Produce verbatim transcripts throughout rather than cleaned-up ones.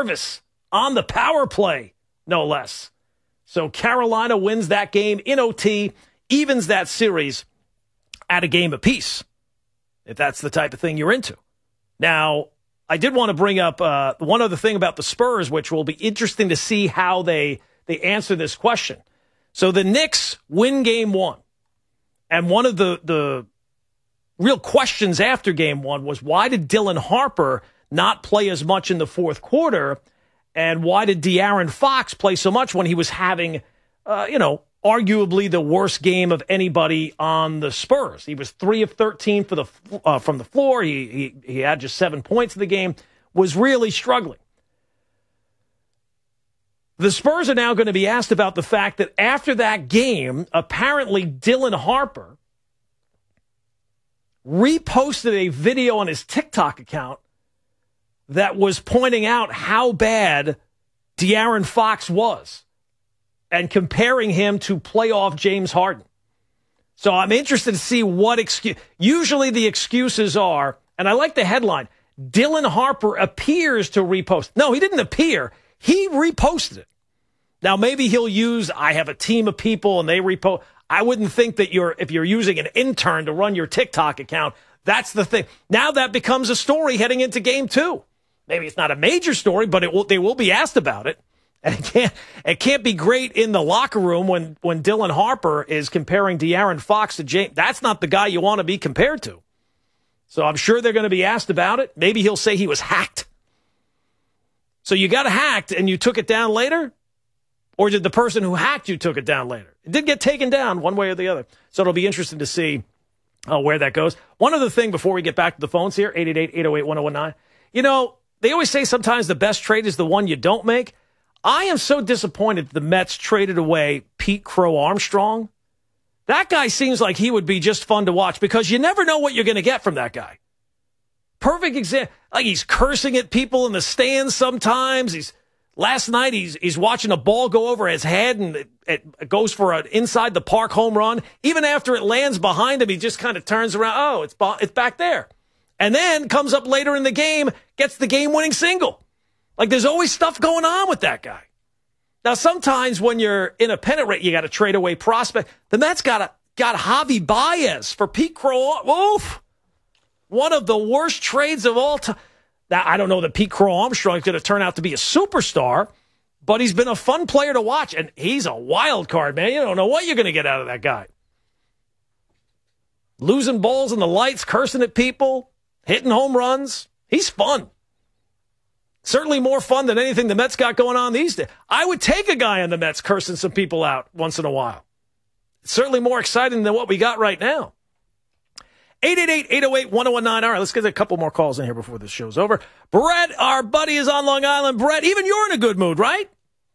Jarvis on the power play, no less. So Carolina wins that game in O T, evens that series at a game apiece, if that's the type of thing you're into. Now, I did want to bring up uh, one other thing about the Spurs, which will be interesting to see how they, they answer this question. So the Knicks win game one. And one of the, the real questions after game one was, why did Dylan Harper not play as much in the fourth quarter? And why did De'Aaron Fox play so much when he was having, uh, you know, arguably the worst game of anybody on the Spurs? He was three of thirteen for the uh, from the floor. He, he he had just seven points in the game, was really struggling. The Spurs are now going to be asked about the fact that after that game, apparently Dylan Harper reposted a video on his TikTok account that was pointing out how bad De'Aaron Fox was and comparing him to playoff James Harden. So I'm interested to see what excuse. Usually the excuses are, and I like the headline, Dylan Harper appears to repost. No, he didn't appear. He reposted it. Now, maybe he'll use, I have a team of people and they repost. I wouldn't think that you're, if you're using an intern to run your TikTok account, that's the thing. Now that becomes a story heading into game two. Maybe it's not a major story, but it will, they will be asked about it. And it can't, it can't be great in the locker room when, when Dylan Harper is comparing De'Aaron Fox to James. That's not the guy you want to be compared to. So I'm sure they're going to be asked about it. Maybe he'll say he was hacked. So you got hacked and you took it down later? Or did the person who hacked you took it down later? It did get taken down one way or the other. So it'll be interesting to see uh, where that goes. One other thing before we get back to the phones here, eight eight eight, eight oh eight, one oh one nine. You know, they always say sometimes the best trade is the one you don't make. I am so disappointed the Mets traded away Pete Crow Armstrong. That guy seems like he would be just fun to watch because you never know what you're going to get from that guy. Perfect example. Like he's cursing at people in the stands sometimes. He's last night he's he's watching a ball go over his head and it, it goes for an inside the park home run. Even after it lands behind him, he just kind of turns around. Oh, it's it's back there. And then comes up later in the game, gets the game-winning single. Like there's always stuff going on with that guy. Now, sometimes when you're in a pennant race, you got to trade away prospect. The Mets got a, got Javi Baez for Pete Crow. Oof. One of the worst trades of all time. Now, I don't know that Pete Crow Armstrong is going to turn out to be a superstar, but he's been a fun player to watch, and he's a wild card, man. You don't know what you're going to get out of that guy. Losing balls in the lights, cursing at people, hitting home runs. He's fun. Certainly more fun than anything the Mets got going on these days. I would take a guy on the Mets cursing some people out once in a while. It's certainly more exciting than what we got right now. eight eight eight, eight oh eight, one oh one nine. All right, let's get a couple more calls in here before this show's over. Brett, our buddy, is on Long Island. Brett, even you're in a good mood, right?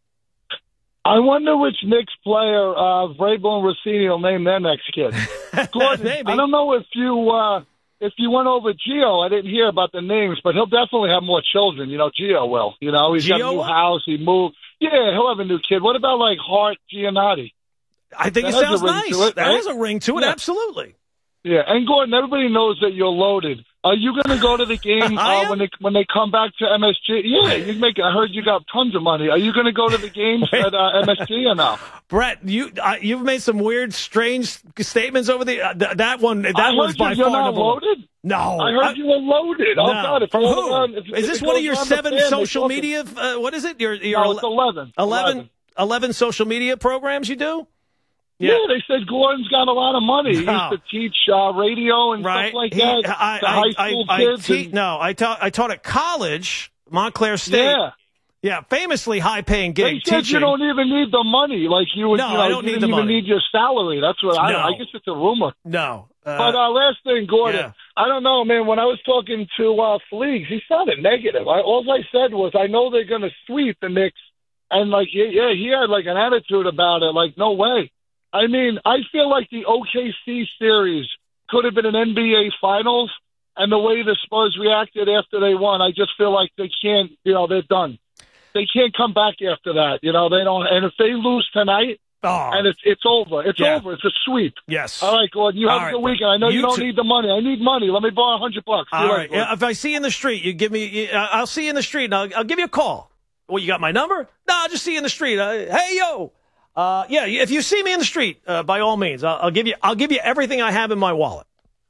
I wonder which Knicks player, uh, Vrabel and Rossini, will name their next kid. Gordon, I don't know if you... Uh, If you went over Gio, I didn't hear about the names, but he'll definitely have more children. You know, Gio will. You know, he's Gio got a new will? house. He moved. Yeah, he'll have a new kid. What about, like, Hart Giannotti? I think That it has sounds a ring nice. to it, That right? has a ring to it, Yeah. absolutely. Yeah, and Gordon, everybody knows that you're loaded. Are you going to go to the game I uh, am? when they when they come back to M S G? Yeah, you make. I heard you got tons of money. Are you going to go to the games at uh, M S G or no? Brett, you uh, you've made some weird, strange statements over the uh, th- that one. That I one's heard by you, you're far not number one. loaded. No, I heard I- you were loaded. Oh no. God! If From all who? around- if- Is if this it one of goes your around the seven fan, they social talk it- media? Uh, what is it? Your your No, it's eleven. eleven, eleven social media programs you do? Yeah. they said Gordon's got a lot of money. He No. used to teach uh, radio and Right. stuff like He- that I, to I, high I, school I, kids. te- and- no, I taught I taught at college, Montclair State. yeah. Yeah, famously high paying They gig said teaching. you don't even need the money. Like you would, No, you know, I don't you need didn't the even money. need your salary. That's what I, No. I guess it's a rumor. No, uh, But uh, last thing, Gordon, yeah. I don't know, man. When I was talking to uh, Fleegs, he sounded negative. I, all I said was, I know they're going to sweep the Knicks, and like, yeah, yeah, he had like an attitude about it. Like, no way. I mean, I feel like the O K C series could have been an N B A Finals, and the way the Spurs reacted after they won, I just feel like they can't. You know, they're done. They can't come back after that. You know, they don't. And if they lose tonight, oh, and it's it's over. It's Yeah. over. It's a sweep. yes. All right, Gordon. You have All a good right. weekend. I know you, You don't too. need the money. I need money. Let me borrow a hundred bucks. See you All later, right. Gordon. Yeah, if I see you in the street, you give me. you- uh, I'll see you in the street, and I'll, I'll give you a call. Well, you got my number? No, I'll just see you in the street. Uh, hey, yo. Uh, yeah, if you see me in the street, uh, by all means, I'll, I'll give you I'll give you everything I have in my wallet.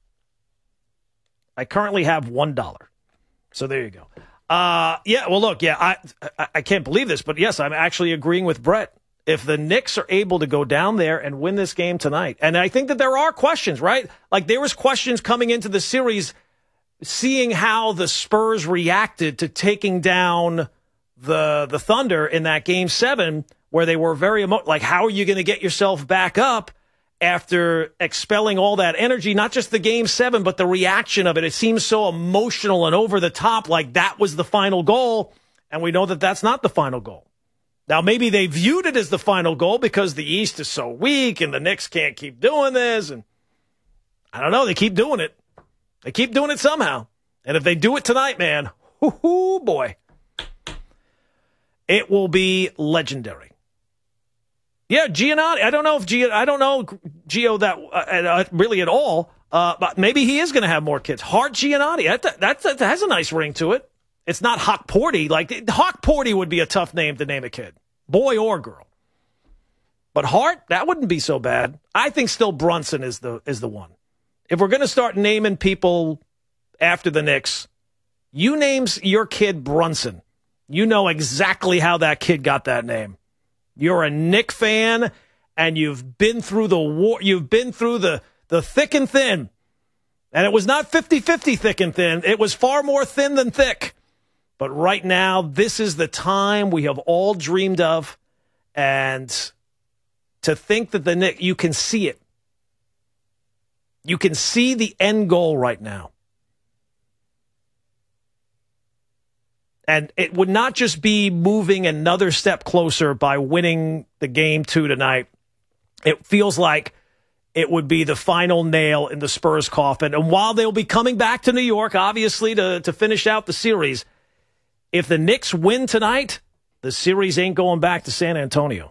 I currently have one dollar. So there you go. Uh, yeah, well, look, yeah, I, I I can't believe this, but yes, I'm actually agreeing with Brett. If the Knicks are able to go down there and win this game tonight, and I think that there are questions, right? Like there was questions coming into the series, seeing how the Spurs reacted to taking down the the Thunder in that game seven, where they were very emo- like, how are you going to get yourself back up after expelling all that energy? Not just the game seven, but the reaction of it. It seems so emotional and over the top, like that was the final goal, and we know that that's not the final goal. Now, maybe they viewed it as the final goal because the East is so weak and the Knicks can't keep doing this. And I don't know. They keep doing it. They keep doing it somehow. And if they do it tonight, man, whoo boy, it will be legendary. Yeah, Giannotti. I don't know if Gio, I don't know Gio that uh, really at all. Uh, but maybe he is going to have more kids. Hart Giannotti. That, that, that has a nice ring to it. It's not Hawk Porty. Like, Hawk Porty would be a tough name to name a kid, boy or girl. But Hart, that wouldn't be so bad. I think still Brunson is the is the one. If we're going to start naming people after the Knicks, you name your kid Brunson. You know exactly how that kid got that name. You're a Knick fan, and you've been through the war. You've been through the, the thick and thin. And it was not fifty-fifty thick and thin. It was far more thin than thick. But right now, this is the time we have all dreamed of. And to think that the Knicks, you can see it. You can see the end goal right now. And it would not just be moving another step closer by winning the game two tonight. It feels like it would be the final nail in the Spurs coffin. And while they'll be coming back to New York, obviously, to, to finish out the series, if the Knicks win tonight, the series ain't going back to San Antonio.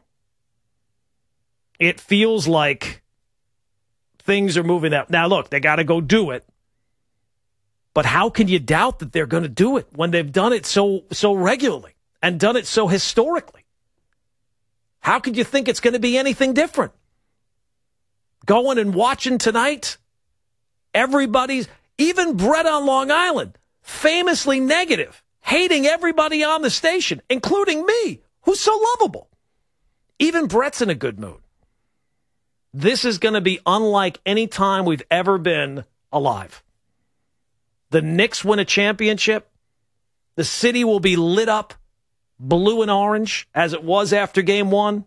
It feels like things are moving out. Now, look, they got to go do it. But how can you doubt that they're going to do it when they've done it so so regularly and done it so historically? How could you think it's going to be anything different? Going and watching tonight, everybody's, even Brett on Long Island, famously negative, hating everybody on the station, including me, who's so lovable. Even Brett's in a good mood. This is going to be unlike any time we've ever been alive. The Knicks win a championship. The city will be lit up blue and orange as it was after game one.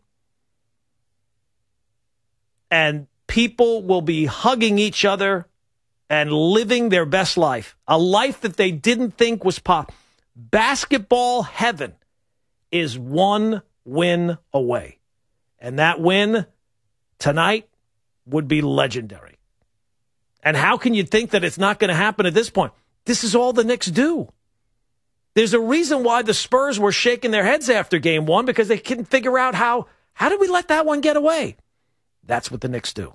And people will be hugging each other and living their best life. A life that they didn't think was possible. Basketball heaven is one win away. And that win tonight would be legendary. And how can you think that it's not going to happen at this point? This is all the Knicks do. There's a reason why the Spurs were shaking their heads after game one, because they couldn't figure out how, how did we let that one get away? That's what the Knicks do.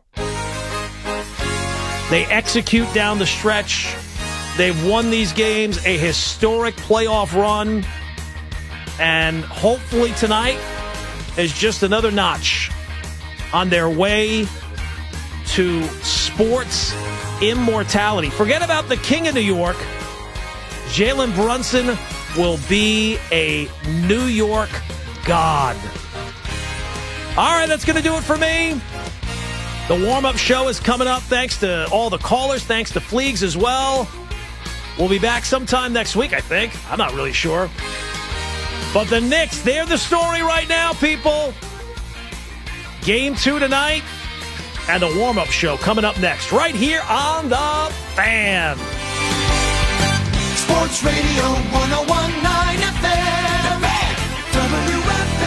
They execute down the stretch. They've won these games, a historic playoff run. And hopefully tonight is just another notch on their way to sports immortality. Forget about the King of New York. Jalen Brunson will be a New York god. All right, that's going to do it for me. The warm-up show is coming up. Thanks to all the callers. Thanks to Fleegs as well. We'll be back sometime next week, I think. I'm not really sure. But the Knicks, they're the story right now, people. Game two tonight. And the warm-up show coming up next, right here on The Fan. Sports Radio one oh one point nine F M. The Fan. W F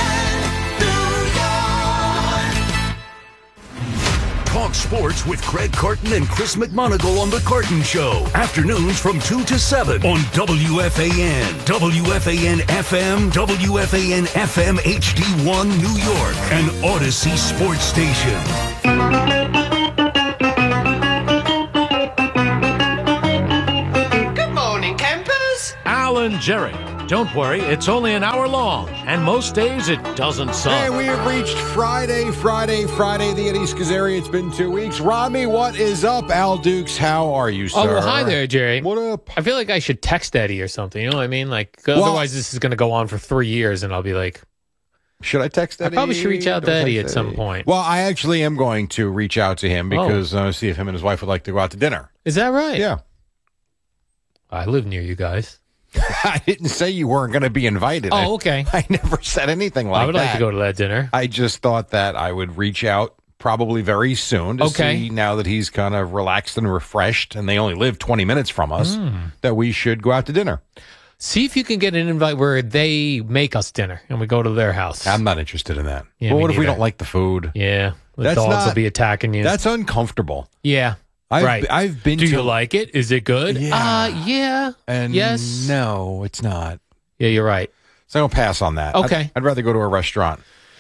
A N, New York. Talk sports with Craig Carton and Chris McMonagle on The Carton Show. Afternoons from two to seven on W F A N, W F A N F M, W F A N F M H D one New York, and Odyssey Sports Station. Good morning, campers. Alan Jerry. Don't worry, it's only an hour long, and most days it doesn't suck. Hey, we have reached Friday, Friday, Friday, the Eddie Schizzeri. It's been two weeks. Rami, what is up? Al Dukes, how are you, sir? Oh, well, hi there, Jerry. What up? I feel like I should text Eddie or something. You know what I mean? Like, well, otherwise this is going to go on for three years, and I'll be like... Should I text Eddie? I probably should reach out to Eddie at Eddie? some point. Well, I actually am going to reach out to him because I uh, see if him and his wife would like to go out to dinner. Is that right? Yeah. I live near you guys. I didn't say you weren't going to be invited. Oh, okay. I, I never said anything like that. I would that. like to go to that dinner. I just thought that I would reach out probably very soon to okay. see, now that he's kind of relaxed and refreshed, and they only live twenty minutes from us, mm. that we should go out to dinner. See if you can get an invite where they make us dinner and we go to their house. I'm not interested in that. Yeah, well, what neither. if we don't like the food? Yeah. The that's dogs not, will be attacking you. That's uncomfortable. Yeah. I've, right. I've been Do to... you like it? Is it good? Yeah. Uh, yeah. And yes. No, it's not. Yeah, you're right. So I'm going to pass on that. Okay. I'd, I'd rather go to a restaurant.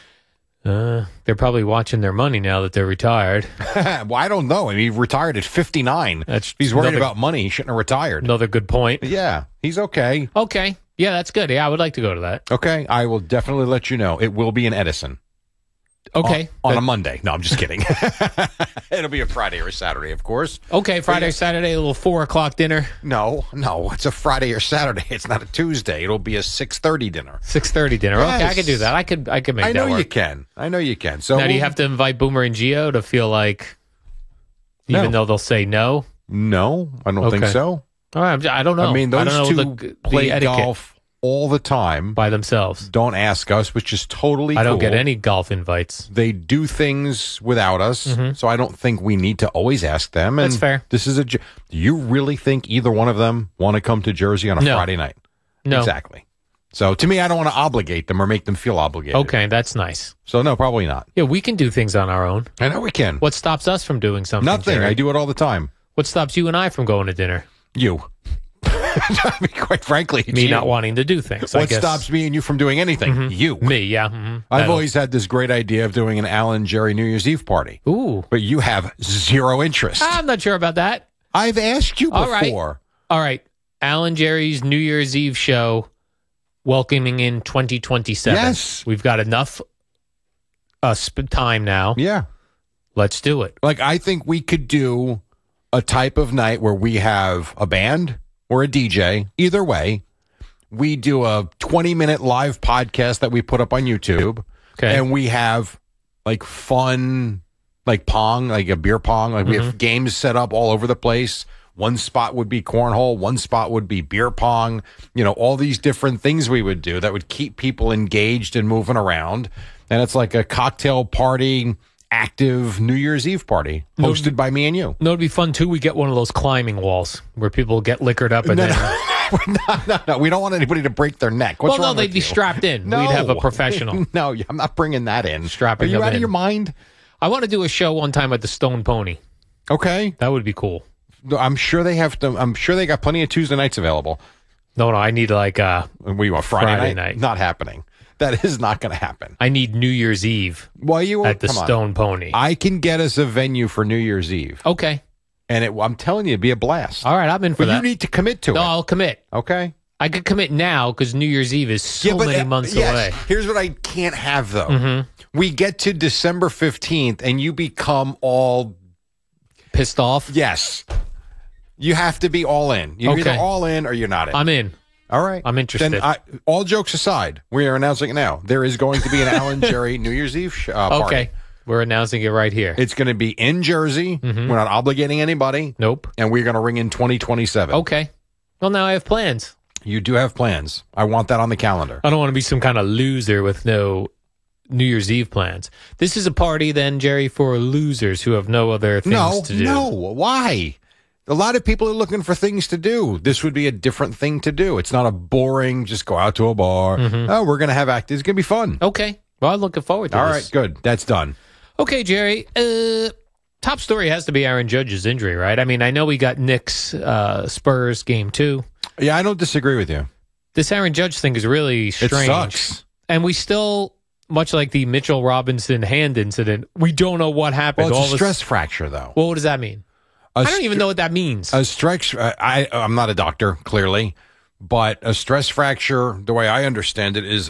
Uh, they're probably watching their money now that they're retired. Well, I don't know. I mean, he retired at fifty-nine. That's if he's worried another, about money, he shouldn't have retired. Another good point. Yeah, he's okay. Okay. Yeah, that's good. Yeah, I would like to go to that. Okay, I will definitely let you know. It will be in Edison. Okay. On, on a Monday. No, I'm just kidding. It'll be a Friday or a Saturday, of course. Okay, Friday yeah. or Saturday, a little four o'clock dinner. No, no, it's a Friday or Saturday. It's not a Tuesday. It'll be a six thirty dinner. six thirty dinner. Yes. Okay, I could do that. I could I could make I that know work. you can. I know you can. So now, do you have to invite Boomer and Gio to feel like, even no. though they'll say no? No, I don't okay. think so. All right, I don't know. I mean, those I don't two know the, play the etiquette golf all the time by themselves. Don't ask us, which is totally I don't cool. get any golf invites. They do things without us, mm-hmm. so I don't think we need to always ask them. And that's fair. This is a. Do you really think either one of them want to come to Jersey on a no. Friday night? No, exactly. So to me, I don't want to obligate them or make them feel obligated. Okay, that's nice. So no, probably not. Yeah, we can do things on our own. I know we can. What stops us from doing something? Nothing. Jerry? I do it all the time. What stops you and I from going to dinner? You. I mean, quite frankly, it's me you. not wanting to do things. What I guess. stops me and you from doing anything? Mm-hmm. You. Me, yeah. Mm-hmm. I've That'll... always had this great idea of doing an Alan Jerry New Year's Eve party. Ooh. But you have zero interest. I'm not sure about that. I've asked you before. All right. All right. Alan Jerry's New Year's Eve show welcoming in twenty twenty-seven. Yes. We've got enough uh, sp- time now. Yeah. Let's do it. Like, I think we could do a type of night where we have a band or a D J. Either way, we do a twenty-minute live podcast that we put up on YouTube. Okay. And we have, like, fun, like pong, like a beer pong. Like, mm-hmm. we have games set up all over the place. One spot would be cornhole. One spot would be beer pong. You know, all these different things we would do that would keep people engaged and moving around. And it's like a cocktail party, active New Year's Eve party hosted no, by me and you. No, it'd be fun, too. We get one of those climbing walls where people get liquored up and no, then... No. no, no, no. We don't want anybody to break their neck. What's well, wrong no, they'd with be you? strapped in. No. We'd have a professional. No, I'm not bringing that in. Strapping Are you them out in. of your mind? I want to do a show one time at the Stone Pony. Okay. That would be cool. I'm sure they have to. I'm sure they got plenty of Tuesday nights available. No, no, I need like uh what you want Friday, Friday night? night. Not happening. That is not going to happen. I need New Year's Eve. Well, you at the come Stone on. Pony. I can get us a venue for New Year's Eve. Okay. And it, I'm telling you, it'd be a blast. All right, I'm in for but that. You need to commit to no, it. No, I'll commit. Okay. I could commit now because New Year's Eve is so yeah, but, many uh, months yes. away. Here's what I can't have though. Mm-hmm. We get to December fifteenth, and you become all pissed off. Yes. You have to be all in. You're okay. either all in or you're not in. I'm in. All right. I'm interested. Then I, all jokes aside, we are announcing it now. There is going to be an Alan Jerry New Year's Eve sh- uh, party. Okay. We're announcing it right here. It's going to be in Jersey. Mm-hmm. We're not obligating anybody. Nope. And we're going to ring in twenty twenty-seven. Okay. Well, now I have plans. You do have plans. I want that on the calendar. I don't want to be some kind of loser with no New Year's Eve plans. This is a party then, Jerry, for losers who have no other things no, to do. No, why? A lot of people are looking for things to do. This would be a different thing to do. It's not a boring, just go out to a bar. Mm-hmm. Oh, we're going to have act. It's going to be fun. Okay. Well, I'm looking forward to All this. right, good. That's done. Okay, Jerry. Uh, top story has to be Aaron Judge's injury, right? I mean, I know we got Knicks uh, Spurs game two. Yeah, I don't disagree with you. This Aaron Judge thing is really strange. It sucks. And we still, much like the Mitchell Robinson hand incident, we don't know what happened. Well, it's All a stress this... fracture, though. Well, what does that mean? A I don't even str- know what that means. A stretch. Uh, I I'm not a doctor, clearly, But a stress fracture, the way I understand it, is